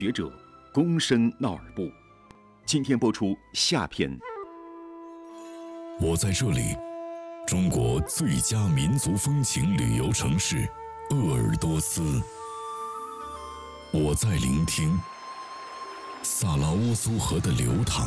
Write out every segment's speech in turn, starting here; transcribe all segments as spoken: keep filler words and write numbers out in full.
学者公生闹尔部，今天播出下篇。 我在这里，中国最佳民族风情旅游城市鄂尔多斯。我在聆听萨拉乌苏河的流淌。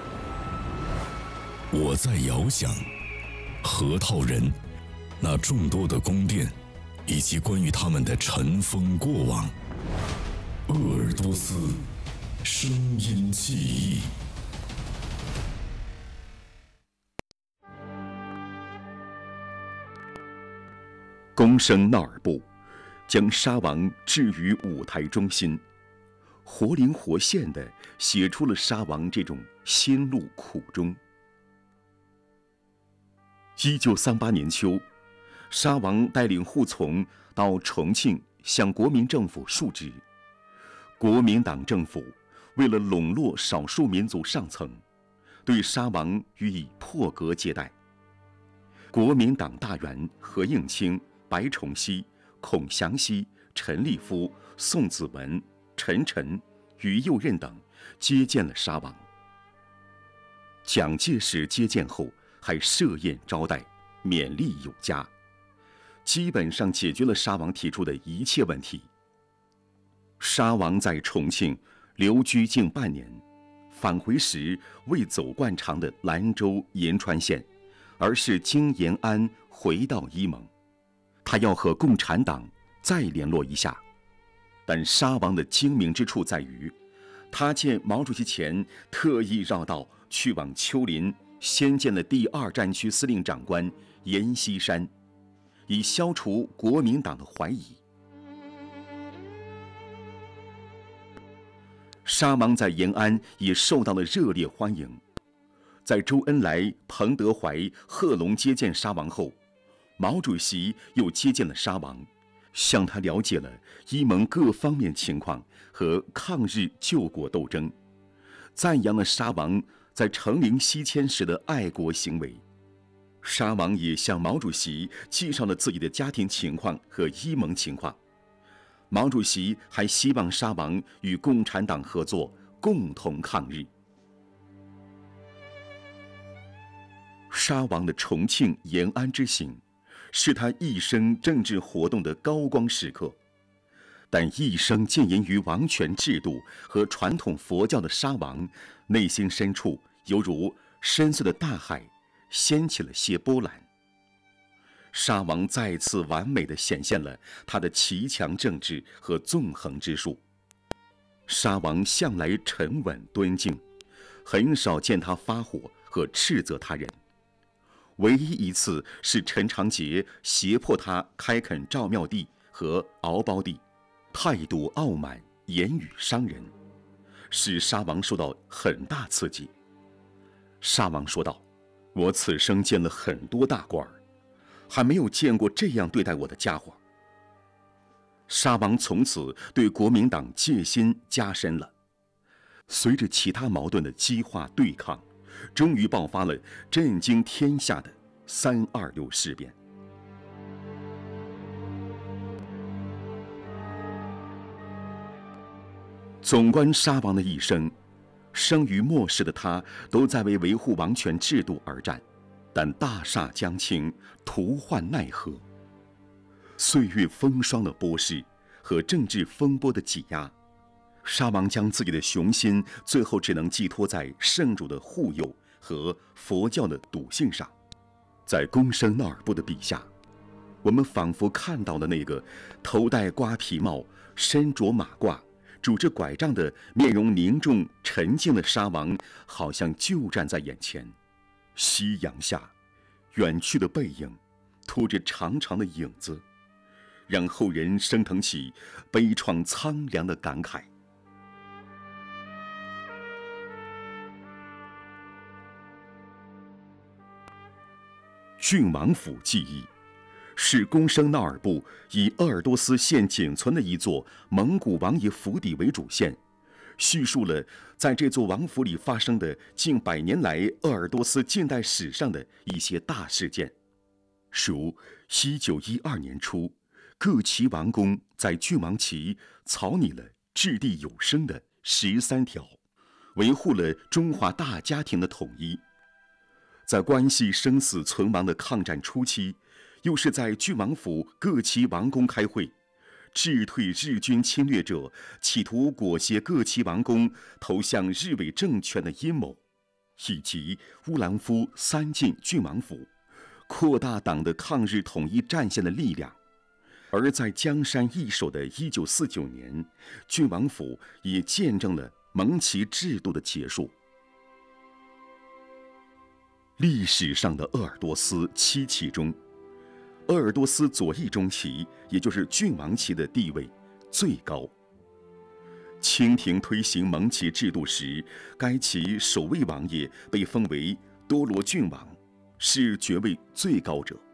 我在遥想河套人那众多的宫殿，以及关于他们的尘封过往。鄂尔多斯声音记忆。 公生闹尔部将沙王置于舞台中心，活灵活现地写出了沙王这种心路苦衷。一九三八年秋，沙王带领护从到重庆向国民政府述职。国民党政府为了笼络少数民族上层，对沙王予以破格接待。国民党大员何应钦、白崇禧、孔祥熙、陈立夫、宋子文、陈晨、于右任等接见了沙王。蒋介石接见后还设宴招待，勉励有加，基本上解决了沙王提出的一切问题。沙王在重庆留居近半年，返回时未走惯长的兰州延川线，而是经延安回到伊蒙。他要和共产党再联络一下，但沙王的精明之处在于，他见毛主席前特意绕道去往丘陵，先见了第二战区司令长官阎锡山，以消除国民党的怀疑。沙王在延安也受到了热烈欢迎。在周恩来、彭德怀、贺龙接见沙王后，毛主席又接见了沙王，向他了解了伊蒙各方面情况和抗日救国斗争，赞扬了沙王在成陵西迁时的爱国行为。沙王也向毛主席介绍了自己的家庭情况和伊蒙情况。毛主席还希望沙王与共产党合作，共同抗日。沙王的重庆、延安之行，是他一生政治活动的高光时刻。但一生浸淫于王权制度和传统佛教的沙王，内心深处犹如深邃的大海，掀起了些波澜。沙王再次完美地显现了他的奇强政治和纵横之术。沙王向来沉稳敦静，很少见他发火和斥责他人。唯一一次是陈长捷胁迫他开垦赵庙地和敖包地，态度傲慢，言语伤人，使沙王受到很大刺激。沙王说道：“我此生见了很多大官儿，还没有见过这样对待我的家伙。”沙王从此对国民党戒心加深了。随着其他矛盾的激化对抗，终于爆发了震惊天下的三二六事变。纵观沙王的一生，生于末世的他都在为维护王权制度而战，但大厦将倾，徒患奈何。岁月风霜的剥蚀和政治风波的挤压，沙王将自己的雄心最后只能寄托在圣主的护佑和佛教的笃信上。在公生闹尔部的笔下，我们仿佛看到了那个头戴瓜皮帽、身着马褂、拄着拐杖的面容凝重沉静的沙王，好像就站在眼前。夕阳下，远去的背影拖着长长的影子，让后人升腾起悲怆苍凉的感慨。郡王府记忆是公生闹尔部以鄂尔多斯现仅存的一座蒙古王爷府邸为主线，叙述了在这座王府里发生的近百年来鄂尔多斯近代史上的一些大事件。如一九一二年初，各旗王公在郡王旗草拟了掷地有声的十三条，维护了中华大家庭的统一。在关系生死存亡的抗战初期，又是在郡王府各旗王公开会，制退日军侵略者企图裹挟各旗王公投向日伪政权的阴谋，以及乌兰夫三进郡王府，扩大党的抗日统一战线的力量。而在江山易手的一九四九年，郡王府也见证了蒙旗制度的结束。历史上的鄂尔多斯七旗中，鄂尔多斯左翼中旗，也就是郡王旗的地位最高。清廷推行蒙旗制度时，该旗首位王爷被封为多罗郡王，是爵位最高者。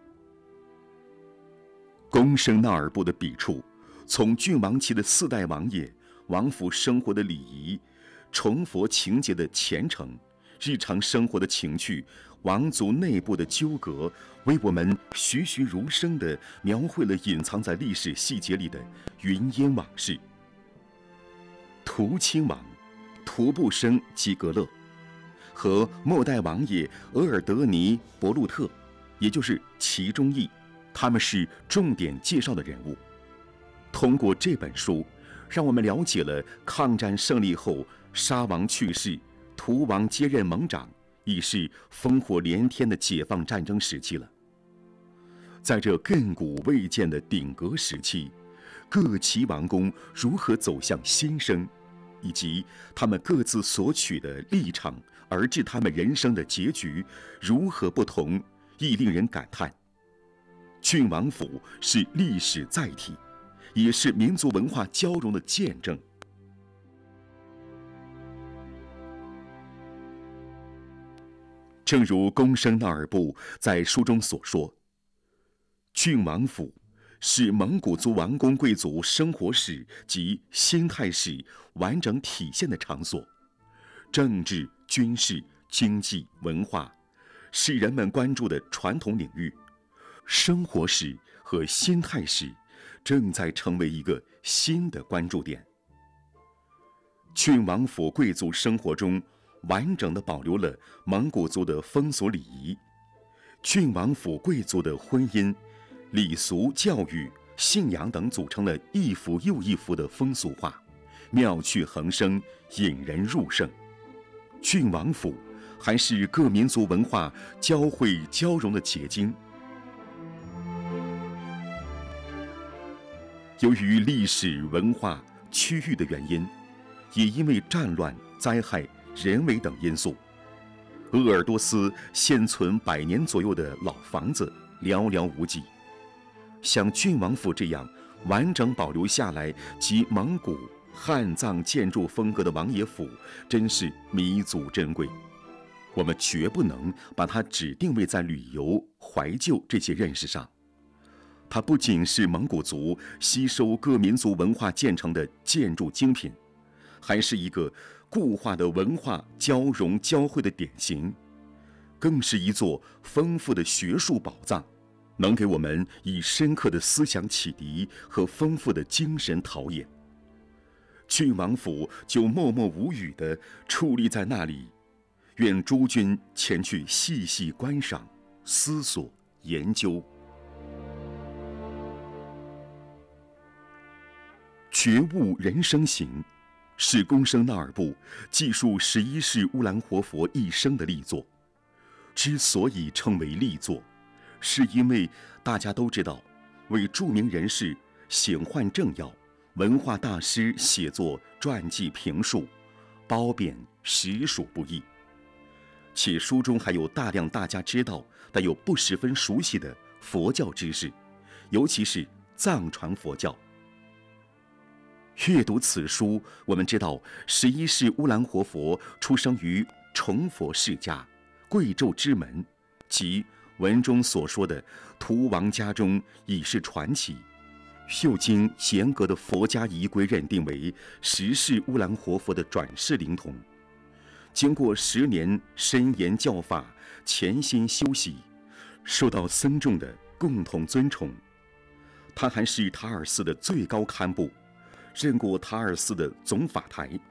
贡生纳尔部的笔触，从郡王旗的四代王爷、王府生活的礼仪、崇佛情节的虔诚、日常生活的情趣、王族内部的纠葛，为我们栩栩如生地描绘了隐藏在历史细节里的云烟往事。图亲王图布生吉格勒和末代王爷额尔德尼伯路特，也就是其中义，他们是重点介绍的人物。通过这本书，让我们了解了抗战胜利后沙王去世，图王接任盟长，已是烽火连天的解放战争时期了。在这亘古未见的鼎革时期，各旗王公如何走向新生，以及他们各自所取的立场而致他们人生的结局如何不同，亦令人感叹。郡王府是历史载体，也是民族文化交融的见证。正如贡生纳尔布在书中所说，郡王府是蒙古族王公贵族生活史及心态史完整体现的场所，政治、军事、经济、文化是人们关注的传统领域，生活史和心态史正在成为一个新的关注点。郡王府贵族生活中完整地保留了蒙古族的风俗礼仪，郡王府贵族的婚姻、礼俗、教育、信仰等组成了一幅又一幅的风俗画，妙趣横生，引人入胜。郡王府还是各民族文化交汇交融的结晶。由于历史文化区域的原因，也因为战乱、灾害、人为等因素，鄂尔多斯现存百年左右的老房子寥寥无几。像郡王府这样完整保留下来及蒙古、汉藏建筑风格的王爷府，真是弥足珍贵。我们绝不能把它只定位在旅游、怀旧这些认识上。它不仅是蒙古族吸收各民族文化建成的建筑精品，还是一个固化的文化交融交汇的典型，更是一座丰富的学术宝藏，能给我们以深刻的思想启迪和丰富的精神陶冶。郡王府就默默无语地矗立在那里，愿诸君前去细细观赏、思索、研究。觉悟人生行是贡生纳尔布记述十一世乌兰活佛一生的力作。之所以称为力作，是因为大家都知道，为著名人士显幻政要、文化大师写作传记评述，褒贬实属不易。且书中还有大量大家知道但又不十分熟悉的佛教知识，尤其是藏传佛教。阅读此书，我们知道十一世乌兰活佛出生于崇佛世家，贵胄之门，即文中所说的图王家中已是传奇，又经严格的佛家仪规认定为十世乌兰活佛的转世灵童。经过十年深研教法，潜心修习，受到僧众的共同尊崇。他还是塔尔寺的最高堪布， 任过塔尔寺的总法台，